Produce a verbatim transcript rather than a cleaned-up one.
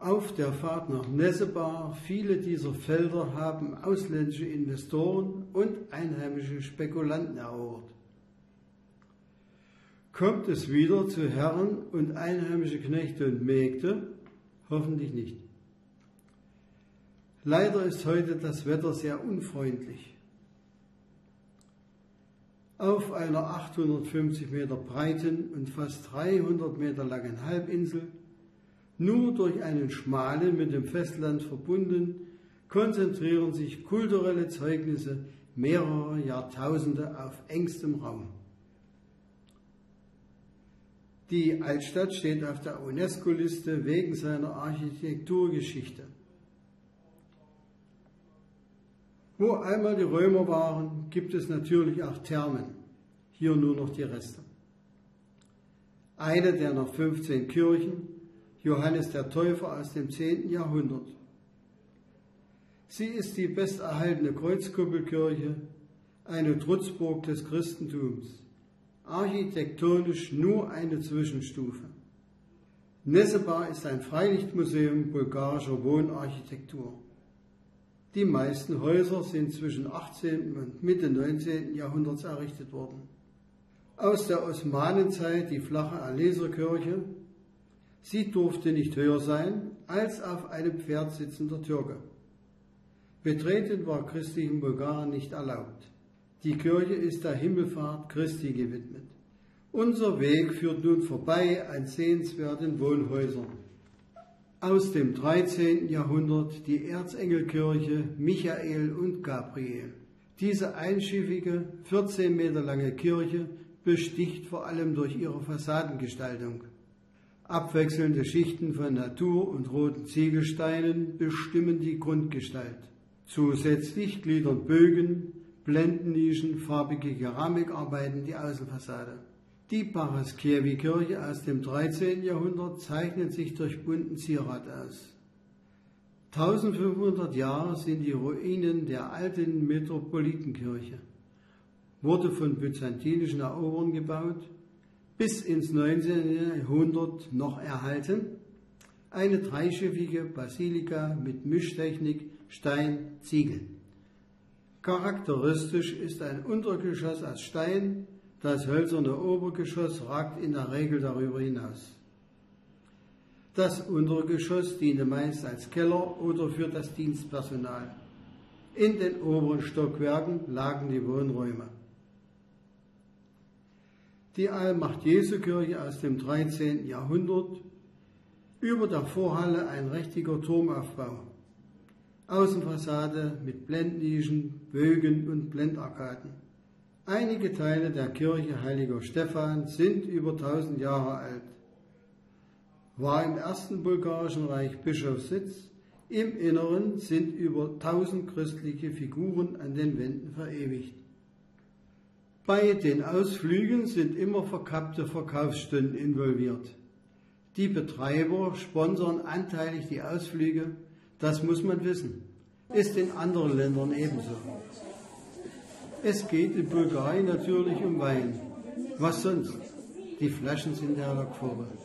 Auf der Fahrt nach Nessebar, viele dieser Felder haben ausländische Investoren und einheimische Spekulanten erobert. Kommt es wieder zu Herren und einheimische Knechte und Mägde? Hoffentlich nicht. Leider ist heute das Wetter sehr unfreundlich. Auf einer achthundertfünfzig Meter breiten und fast dreihundert Meter langen Halbinsel, nur durch einen schmalen, mit dem Festland verbunden, konzentrieren sich kulturelle Zeugnisse mehrerer Jahrtausende auf engstem Raum. Die Altstadt steht auf der UNESCO-Liste wegen seiner Architekturgeschichte. Wo einmal die Römer waren, gibt es natürlich auch Thermen, hier nur noch die Reste. Eine der noch fünfzehn Kirchen, Johannes der Täufer aus dem zehnten Jahrhundert. Sie ist die besterhaltene Kreuzkuppelkirche, eine Trutzburg des Christentums, architektonisch nur eine Zwischenstufe. Nessebar ist ein Freilichtmuseum bulgarischer Wohnarchitektur. Die meisten Häuser sind zwischen achtzehnten und Mitte neunzehnten Jahrhunderts errichtet worden. Aus der Osmanenzeit die flache Aleserkirche. Sie durfte nicht höher sein als auf einem Pferd sitzender Türke. Betreten war christlichen Bulgaren nicht erlaubt. Die Kirche ist der Himmelfahrt Christi gewidmet. Unser Weg führt nun vorbei an sehenswerten Wohnhäusern. Aus dem dreizehnten Jahrhundert die Erzengelkirche Michael und Gabriel. Diese einschiffige, vierzehn Meter lange Kirche besticht vor allem durch ihre Fassadengestaltung. Abwechselnde Schichten von Natur- und roten Ziegelsteinen bestimmen die Grundgestalt. Zusätzlich gliedern Bögen, Blendennischen, farbige Keramikarbeiten die Außenfassade. Die Paraskiewi-Kirche aus dem dreizehnten Jahrhundert zeichnet sich durch bunten Zierat aus. eintausendfünfhundert Jahre sind die Ruinen der alten Metropolitenkirche. Wurde von byzantinischen Eroberern gebaut, bis ins neunzehnten Jahrhundert noch erhalten. Eine dreischiffige Basilika mit Mischtechnik Stein, Ziegel. Charakteristisch ist ein Untergeschoss aus Stein, das hölzerne Obergeschoss ragt in der Regel darüber hinaus. Das Untergeschoss diente meist als Keller oder für das Dienstpersonal. In den oberen Stockwerken lagen die Wohnräume. Die Allmacht-Jesu-Kirche aus dem dreizehnten Jahrhundert, über der Vorhalle ein rechteckiger Turmaufbau. Außenfassade mit Blendnischen, Bögen und Blendarkaden. Einige Teile der Kirche Heiliger Stephan sind über tausend Jahre alt. War im ersten bulgarischen Reich Bischofssitz, im Inneren sind über tausend christliche Figuren an den Wänden verewigt. Bei den Ausflügen sind immer verkappte Verkaufsstunden involviert. Die Betreiber sponsern anteilig die Ausflüge, das muss man wissen. Ist in anderen Ländern ebenso. Es geht in Bulgarien natürlich um Wein. Was sonst? Die Flaschen sind ja noch vorbei.